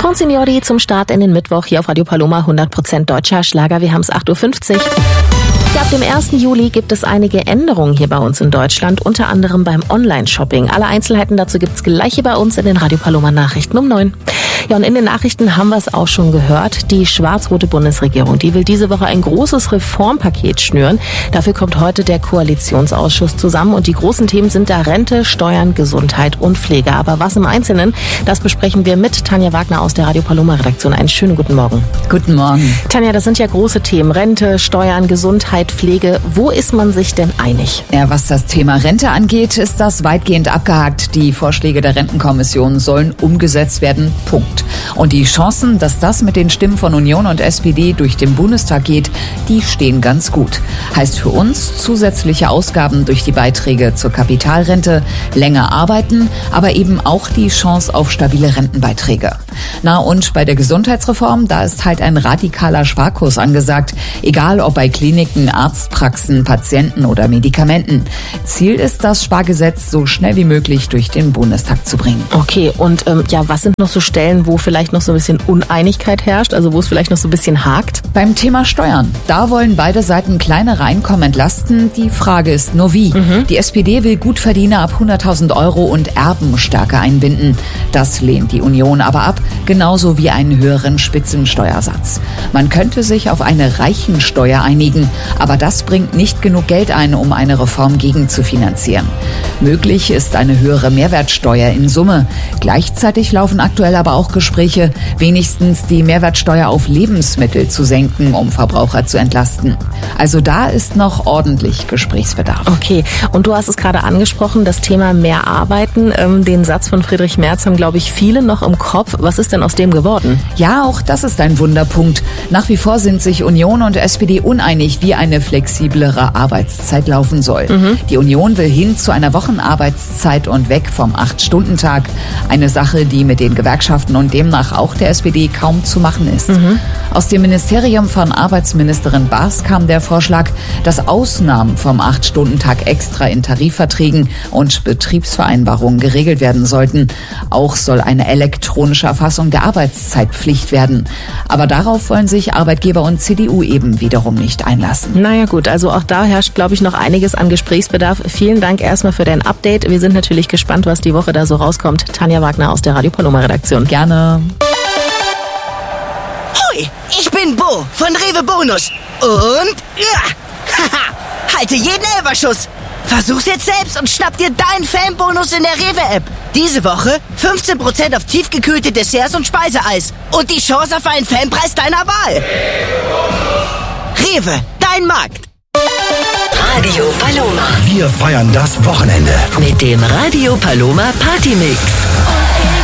Signori zum Start in den Mittwoch hier auf Radio Paloma, 100% deutscher Schlager. Wir haben es 8.50 Uhr. Ab dem 1. Juli gibt es einige Änderungen hier bei uns in Deutschland, unter anderem beim Online-Shopping. Alle Einzelheiten dazu gibt's gleich hier bei uns in den Radio Paloma Nachrichten um 9. Ja, und in den Nachrichten haben wir es auch schon gehört. Die schwarz-rote Bundesregierung, die will diese Woche ein großes Reformpaket schnüren. Dafür kommt heute der Koalitionsausschuss zusammen und die großen Themen sind da Rente, Steuern, Gesundheit und Pflege. Aber was im Einzelnen, das besprechen wir mit Tanja Wagner aus der Radio Paloma Redaktion. Einen schönen guten Morgen. Guten Morgen. Tanja, das sind ja große Themen. Rente, Steuern, Gesundheit, Pflege. Wo ist man sich denn einig? Ja, was das Thema Rente angeht, ist das weitgehend abgehakt. Die Vorschläge der Rentenkommission sollen umgesetzt werden. Punkt. Und die Chancen, dass das mit den Stimmen von Union und SPD durch den Bundestag geht, die stehen ganz gut. Heißt für uns zusätzliche Ausgaben durch die Beiträge zur Kapitalrente, länger arbeiten, aber eben auch die Chance auf stabile Rentenbeiträge. Na und bei der Gesundheitsreform, da ist halt ein radikaler Sparkurs angesagt, egal ob bei Kliniken, Arztpraxen, Patienten oder Medikamenten. Ziel ist, das Spargesetz so schnell wie möglich durch den Bundestag zu bringen. Okay, und was sind noch so Stellen, wo vielleicht noch so ein bisschen Uneinigkeit herrscht, also wo es vielleicht noch so ein bisschen hakt? Beim Thema Steuern, da wollen beide Seiten kleinere Einkommen entlasten. Die Frage ist nur wie. Die SPD will Gutverdiener ab 100.000 € und Erben stärker einbinden. Das lehnt die Union aber ab, genauso wie einen höheren Spitzensteuersatz. Man könnte sich auf eine Reichensteuer einigen, aber das bringt nicht genug Geld ein, um eine Reform gegenzufinanzieren. Möglich ist eine höhere Mehrwertsteuer in Summe. Gleichzeitig laufen aktuell aber auch Gespräche, wenigstens die Mehrwertsteuer auf Lebensmittel zu senken, um Verbraucher zu entlasten. Also da ist noch ordentlich Gesprächsbedarf. Okay, und du hast es gerade angesprochen, das Thema mehr arbeiten. Den Satz von Friedrich Merz haben, glaube ich, viele noch im Kopf. Was ist denn aus dem geworden? Ja, auch das ist ein Wunderpunkt. Nach wie vor sind sich Union und SPD uneinig, wie eine flexiblere Arbeitszeit laufen soll. Die Union will hin zu einer Wochenarbeitszeit und weg vom 8-Stunden-Tag. Eine Sache, die mit den Gewerkschaften und demnach auch der SPD kaum zu machen ist. Aus dem Ministerium von Arbeitsministerin Baas kam der Vorschlag, dass Ausnahmen vom 8-Stunden-Tag extra in Tarifverträgen und Betriebsvereinbarungen geregelt werden sollten. Auch soll eine elektronische Erfassung der Arbeitszeit Pflicht werden. Aber darauf wollen sich Arbeitgeber und CDU eben wiederum nicht einlassen. Naja gut, also auch da herrscht, glaube ich, noch einiges an Gesprächsbedarf. Vielen Dank erstmal für dein Update. Wir sind natürlich gespannt, was die Woche da so rauskommt. Tanja Wagner aus der Radio Paloma Redaktion. Gerne. Hoi, ich bin Bo von Rewe Bonus. Und haha, halte jeden Elferschuss. Versuch's jetzt selbst und schnapp dir deinen Fanbonus in der Rewe-App. Diese Woche 15% auf tiefgekühlte Desserts und Speiseeis. Und die Chance auf einen Fanpreis deiner Wahl. Rewe, dein Markt. Radio Paloma. Wir feiern das Wochenende Mit dem Radio Paloma Partymix.